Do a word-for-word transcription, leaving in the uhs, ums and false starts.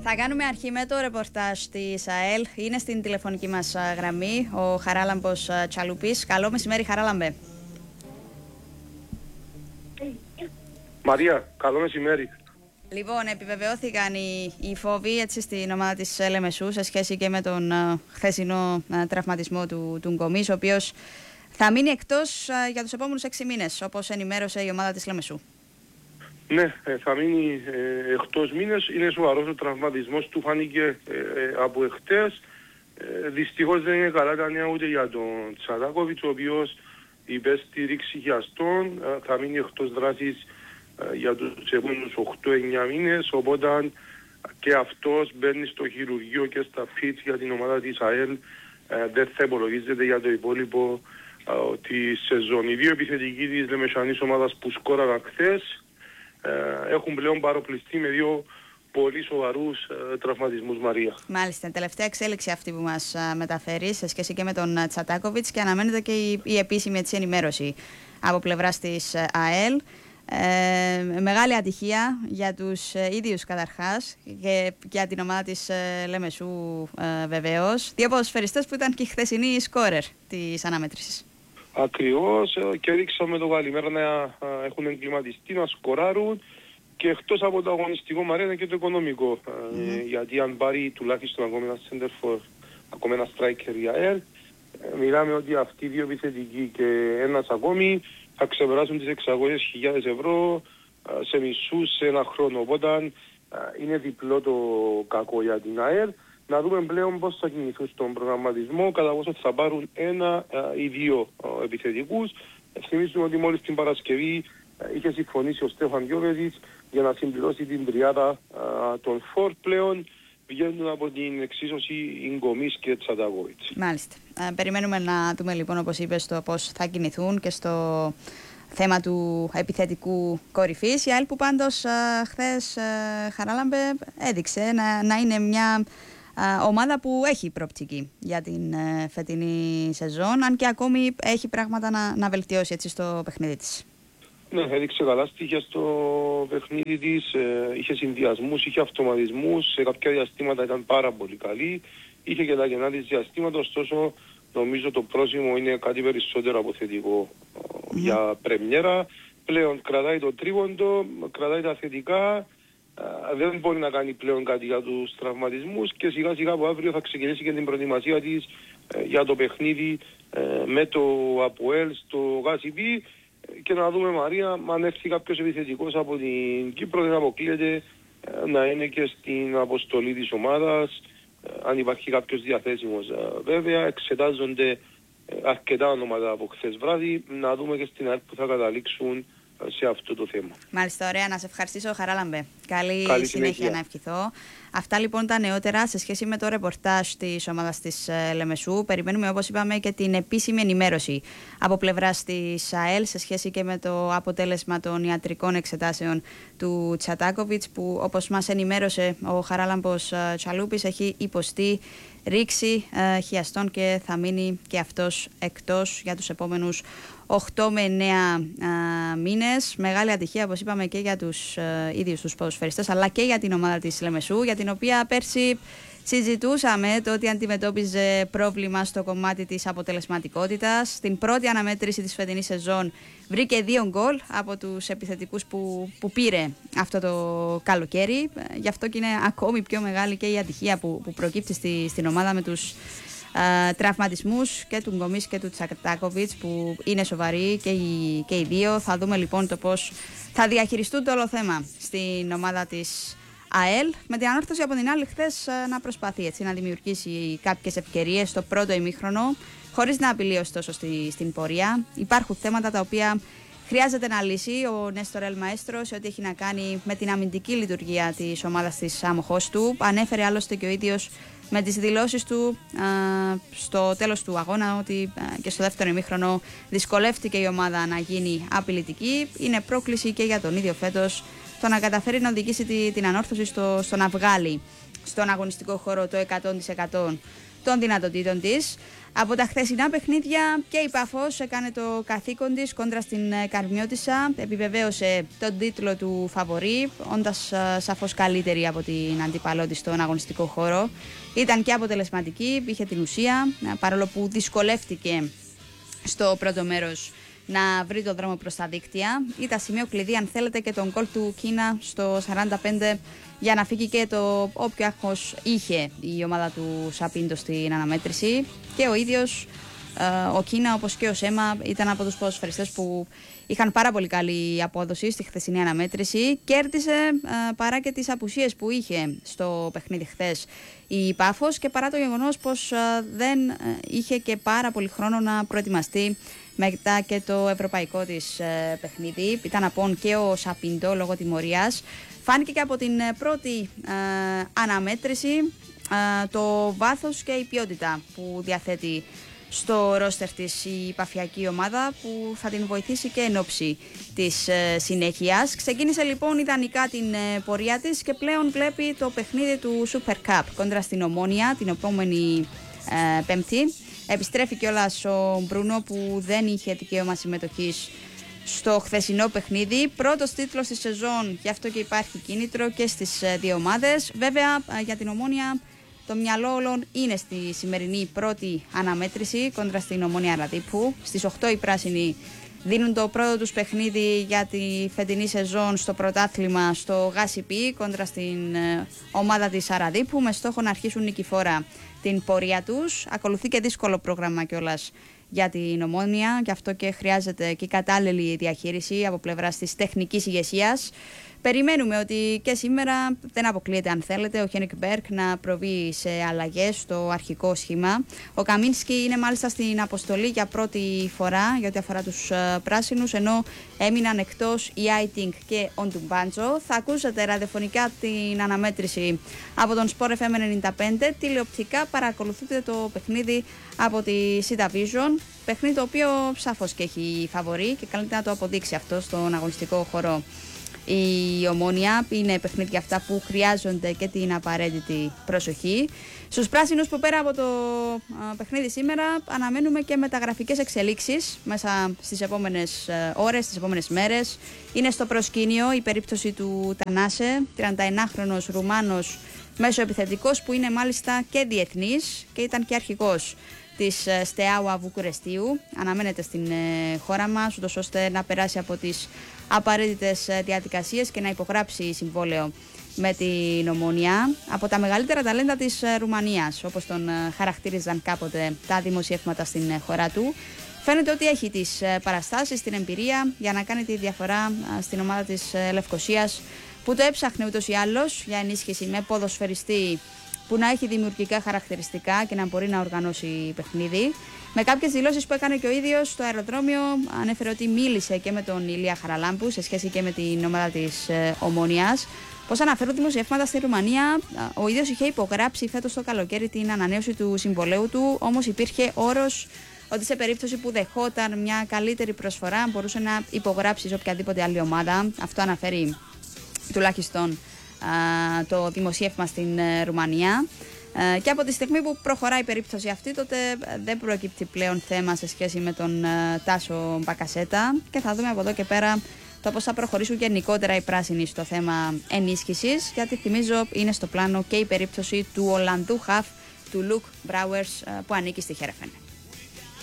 Θα κάνουμε αρχή με το ρεπορτάζ της ΑΕΛ. Είναι στην τηλεφωνική μας γραμμή ο Χαράλαμπος Τσαλούπης. Καλό μεσημέρι, Χαράλαμπε. Μαρία, καλό μεσημέρι. Λοιπόν, επιβεβαιώθηκαν οι, οι φόβοι έτσι, στην ομάδα της Λεμεσού σε σχέση και με τον uh, χθεσινό uh, τραυματισμό του, του Γκομής, ο οποίος θα μείνει εκτός uh, για τους επόμενους έξι μήνες, όπως ενημέρωσε η ομάδα της Λεμεσού. Ναι, θα μείνει ε, εκτός μήνες. Είναι σοβαρός ο τραυματισμός του, φάνηκε ε, ε, από εχθές. Ε, δυστυχώς δεν είναι καλά τα νέα ούτε για τον Τσατάκοβιτς, ο οποίος υπέστη ρήξη χιαστών, ε, θα μείνει εκτός δράσης ε, για τους επόμενους οκτώ εννιά μήνες, οπότε και αυτός μπαίνει στο χειρουργείο και στα φιτς για την ομάδα της ΑΕΛ. Ε, δεν θα υπολογίζεται για το υπόλοιπο ε, τη σεζόν. Οι δύο επιθετικοί της Λεμεσανής ομάδας που σκόραγαν χθες Ε, έχουν πλέον παροπληστεί με δύο πολύ σοβαρούς ε, τραυματισμούς, Μαρία. Μάλιστα, τελευταία εξέλιξη αυτή που μας α, μεταφέρει σε σχέση και με τον α, Τσατάκοβιτς, και αναμένεται και η, η επίσημη έτσι, ενημέρωση από πλευράς της α, ΑΕΛ. Ε, μεγάλη ατυχία για τους ε, ίδιους καταρχάς και για την ομάδα της ε, Λεμεσού ε, βεβαίως. Δύο ποδοσφαιριστές που ήταν και οι χθεσινοί σκόρερ της αναμέτρησης. Ακριβώς, και έδειξαμε το καλημέρα να έχουν εγκληματιστεί, να σκοράρουν, και εκτός από το αγωνιστικό, Μαρία, είναι και το οικονομικό. Mm. Ε, γιατί αν πάρει τουλάχιστον ακόμα ένα center for, ακόμα ένα striker για ΑΕΛ, ε, μιλάμε ότι αυτοί οι δύο επιθετικοί και ένας ακόμη θα ξεπεράσουν τις εξακόσιες χιλιάδες ευρώ ε, σε μισούς σε ένα χρόνο. Οπότε ε, είναι διπλό το κακό για την ΑΕΛ. Να δούμε πλέον πώς θα κινηθούν στον προγραμματισμό, κατά πόσο θα πάρουν ένα ή δύο α, επιθετικούς. Θυμίζουμε ότι μόλις την Παρασκευή α, είχε συμφωνήσει ο Στέφαν Γιώβετιτς για να συμπληρώσει την τριάδα α, των φορ. Πλέον βγαίνουν από την εξίσωση Γκομής και Τσατάκοβιτς. Μάλιστα. Ε, περιμένουμε να δούμε λοιπόν, όπως είπες, το πώς θα κινηθούν και στο θέμα του επιθετικού κορυφής. Η ΑΕΛ που πάντως α, χθες, α, Χαράλαμπε, έδειξε να, να είναι μια ομάδα που έχει προοπτική για την ε, φετινή σεζόν, αν και ακόμη έχει πράγματα να, να βελτιώσει έτσι στο παιχνίδι της. Ναι, έδειξε καλά στοιχεία στο παιχνίδι της, ε, είχε συνδυασμούς, είχε αυτοματισμούς, σε κάποια διαστήματα ήταν πάρα πολύ καλή, είχε και τα κενά της διαστήματος, ωστόσο νομίζω το πρόσημο είναι κάτι περισσότερο από θετικό mm. για πρεμιέρα. Πλέον κρατάει το τρίποντο, κρατάει τα θετικά. Uh, δεν μπορεί να κάνει πλέον κάτι για τους τραυματισμούς, και σιγά σιγά από αύριο θα ξεκινήσει και την προετοιμασία της uh, για το παιχνίδι uh, με το ΑΠΟΕΛ στο ΓΑΣΙΠΗ, uh, και να δούμε, Μαρία, αν έρθει κάποιος επιθετικός από την Κύπρο, δεν αποκλείεται uh, να είναι και στην αποστολή της ομάδας, uh, αν υπάρχει κάποιος διαθέσιμος. Uh, βέβαια εξετάζονται uh, αρκετά ονόματα από χθες βράδυ, να δούμε και στην ΑΕΛ που θα καταλήξουν σε αυτό το θέμα. Μάλιστα, ωραία. Να σε ευχαριστήσω, Χαράλαμπε. Καλή, Καλή συνέχεια. συνέχεια να ευχηθώ. Αυτά λοιπόν τα νεότερα σε σχέση με το ρεπορτάζ της ομάδας της ε, Λεμεσού. Περιμένουμε, όπως είπαμε, και την επίσημη ενημέρωση από πλευράς της ΑΕΛ σε σχέση και με το αποτέλεσμα των ιατρικών εξετάσεων του Τσατάκοβιτς, που, όπως μας ενημέρωσε ο Χαράλαμπος ε, Τσαλούπης, έχει υποστεί ρήξη ε, χιαστών και θα μείνει και αυτός εκτός για τους επόμενους οκτώ με εννέα α, μήνες. Μεγάλη ατυχία, όπως είπαμε, και για τους α, ίδιους τους ποδοσφαιριστές, αλλά και για την ομάδα της Λεμεσού, για την οποία πέρσι συζητούσαμε το ότι αντιμετώπιζε πρόβλημα στο κομμάτι της αποτελεσματικότητας. Στην πρώτη αναμέτρηση της φετινής σεζόν βρήκε δύο γκολ από τους επιθετικούς που, που πήρε αυτό το καλοκαίρι. Γι' αυτό και είναι ακόμη πιο μεγάλη και η ατυχία που, που προκύπτει στη, στην ομάδα με τους Uh, τραυματισμούς και του Γκομής και του Τσατάκοβιτς, που είναι σοβαροί και οι, και οι δύο. Θα δούμε λοιπόν το πώς θα διαχειριστούν το όλο θέμα στην ομάδα της ΑΕΛ, με την Ανόρθωση από την άλλη χθες uh, να προσπαθεί έτσι, να δημιουργήσει κάποιες ευκαιρίες στο πρώτο ημίχρονο, χωρίς να απειλεί ωστόσο στη, στην πορεία. Υπάρχουν θέματα τα οποία χρειάζεται να λύσει ο Νέστορ Ελ Μαέστρο σε ό,τι έχει να κάνει με την αμυντική λειτουργία της ομάδας της Άμοχος του. Ανέφερε άλλωστε και ο ίδιος με τις δηλώσεις του α, στο τέλος του αγώνα ότι α, και στο δεύτερο ημίχρονο δυσκολεύτηκε η ομάδα να γίνει απειλητική. Είναι πρόκληση και για τον ίδιο φέτος το να καταφέρει να οδηγήσει τη, την Ανόρθωση στο, στο να βγάλει στον αγωνιστικό χώρο το εκατό τοις εκατό των δυνατοτήτων της. Από τα χθεσινά παιχνίδια και η Πάφος έκανε το καθήκον της κόντρα στην Καρμιώτισσα, επιβεβαίωσε τον τίτλο του φαβορί, όντας σαφώς καλύτερη από την αντίπαλό της στον αγωνιστικό χώρο. Ήταν και αποτελεσματική, είχε την ουσία, παρόλο που δυσκολεύτηκε στο πρώτο μέρος να βρει τον δρόμο προς τα δίκτυα. Ήταν σημείο κλειδί, αν θέλετε, και τον γκολ του Κίνα στο σαράντα πέντε για να φύγει και το όποιο άγχος είχε η ομάδα του Σαπίντο στην αναμέτρηση. Και ο ίδιος, ο Κίνα, όπως και ο Σέμα, ήταν από τους ποδοσφαιριστές που είχαν πάρα πολύ καλή απόδοση στη χθεσινή αναμέτρηση. Κέρδισε παρά και τις απουσίες που είχε στο παιχνίδι χθες η Πάφος και παρά το γεγονός πως δεν είχε και πάρα πολύ χρόνο να προετοιμαστεί μετά και το ευρωπαϊκό της ε, παιχνίδι. Ήταν απόν και ο Σαπίντο λόγω τιμωρίας. Φάνηκε και από την πρώτη ε, αναμέτρηση ε, το βάθος και η ποιότητα που διαθέτει στο ρόστερ της η παφιακή ομάδα, που θα την βοηθήσει και εν ώψη της ε, συνέχειας. Ξεκίνησε λοιπόν ιδανικά την ε, πορεία της και πλέον βλέπει το παιχνίδι του Super Cup κόντρα στην Ομόνοια την επόμενη ε, Πέμπτη. Επιστρέφει κιόλας ο Μπρούνο που δεν είχε δικαίωμα συμμετοχής στο χθεσινό παιχνίδι. Πρώτος τίτλος της σεζόν, γι' αυτό και υπάρχει κίνητρο και στις δύο ομάδες. Βέβαια για την Ομόνοια το μυαλό όλων είναι στη σημερινή πρώτη αναμέτρηση κόντρα στην Ομόνοια Ραδίππου. Στις οκτώ οι πράσινοι δίνουν το πρώτο τους παιχνίδι για τη φετινή σεζόν στο πρωτάθλημα στο Γάσιπι κόντρα στην ομάδα της Αραδίππου, με στόχο να αρχίσουν νικηφόρα την πορεία τους. Ακολουθεί και δύσκολο πρόγραμμα κιόλας για την Ομόνοια, γι' αυτό και χρειάζεται και κατάλληλη διαχείριση από πλευράς της τεχνικής ηγεσίας. Περιμένουμε ότι και σήμερα δεν αποκλείεται, αν θέλετε, ο Χένικ Μπέρκ να προβεί σε αλλαγές στο αρχικό σχήμα. Ο Καμίνσκι είναι μάλιστα στην αποστολή για πρώτη φορά για ό,τι αφορά τους uh, πράσινους, ενώ έμειναν εκτός η Άιτινγκ και ο Ντουμπάντζο. Θα ακούσετε ραδιοφωνικά την αναμέτρηση από τον Sport εφ εμ ενενήντα πέντε. Τηλεοπτικά παρακολουθείτε το παιχνίδι από τη Σίτα Vision. Παιχνίδι το οποίο σαφώς και έχει φαβορί και καλείται να το αποδείξει αυτό στον αγωνιστικό χώρο. Η Ομόνοια είναι παιχνίδια αυτά που χρειάζονται και την απαραίτητη προσοχή. Στους πράσινους, που πέρα από το α, παιχνίδι σήμερα αναμένουμε και μεταγραφικές εξελίξεις μέσα στις επόμενες α, ώρες, στις επόμενες μέρες. Είναι στο προσκήνιο η περίπτωση του Τανάσε, τριανταεννάχρονος Ρουμάνος μέσοεπιθετικός που είναι μάλιστα και διεθνής και ήταν και αρχηγός της Στεάουα Βουκουρεστίου. Αναμένεται στην ε, χώρα μας, ούτως ώστε να περάσει από τις απαραίτητες ε, διαδικασίες και να υπογράψει συμβόλαιο με την Ομόνοια. Από τα μεγαλύτερα ταλέντα της ε, Ρουμανίας, όπως τον ε, χαρακτήριζαν κάποτε τα δημοσιεύματα στην ε, χώρα του. Φαίνεται ότι έχει τις ε, παραστάσεις, την εμπειρία για να κάνει τη διαφορά ε, στην ομάδα της ε, Λευκωσίας, που το έψαχνε ούτως ή άλλως για ενίσχυση με ποδοσφαιριστή που να έχει δημιουργικά χαρακτηριστικά και να μπορεί να οργανώσει παιχνίδι. Με κάποιες δηλώσεις που έκανε και ο ίδιος στο αεροδρόμιο, ανέφερε ότι μίλησε και με τον Ηλία Χαραλάμπου σε σχέση και με την ομάδα της ε, Ομόνοιας. Πώς αναφέρουν δημοσιεύματα στη Ρουμανία, ο ίδιος είχε υπογράψει φέτος το καλοκαίρι την ανανέωση του συμβολέου του, όμως υπήρχε όρος ότι σε περίπτωση που δεχόταν μια καλύτερη προσφορά μπορούσε να υπογράψει σε οποιαδήποτε άλλη ομάδα. Αυτό αναφέρει τουλάχιστον Uh, το δημοσίευμα στην uh, Ρουμανία. Uh, και από τη στιγμή που προχωράει η περίπτωση αυτή, τότε uh, δεν προκύπτει πλέον θέμα σε σχέση με τον uh, Τάσο Μπακασέτα, και θα δούμε από εδώ και πέρα το πώς θα προχωρήσουν γενικότερα οι πράσινοι στο θέμα ενίσχυσης, γιατί θυμίζω είναι στο πλάνο και η περίπτωση του Ολλανδού χαφ του Λουκ Μπράουερς uh, που ανήκει στη Χέρεφεν.